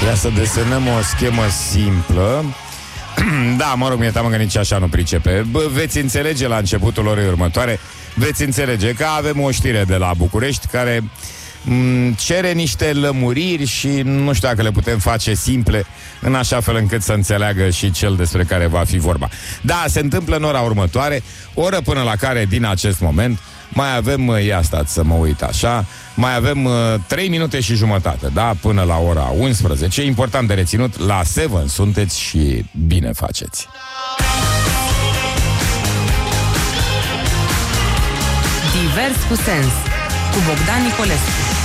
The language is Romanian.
Ia să desenăm o schemă simplă. Da, mă rog, mi-e teamă că nici așa nu pricepe. Veți înțelege la începutul orei următoare. Veți înțelege că avem o știre de la București care cere niște lămuriri și nu știu dacă le putem face simple, în așa fel încât să înțeleagă și cel despre care va fi vorba. Da, se întâmplă în ora următoare, oră până la care din acest moment mai avem, ia stați să mă uit așa, mai avem 3 minute și jumătate, da, până la ora 11. Important de reținut, la 7 sunteți și bine faceți. Divers cu sens, cu Bogdan Nicolescu.